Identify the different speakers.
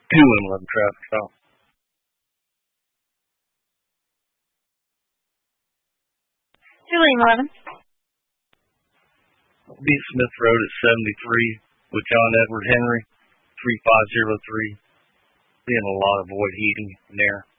Speaker 1: 211 traffic stop.
Speaker 2: Julian 11.
Speaker 1: Be Smith Road at 73 with John Edward Henry, 3503. Seeing a lot of void heating in there.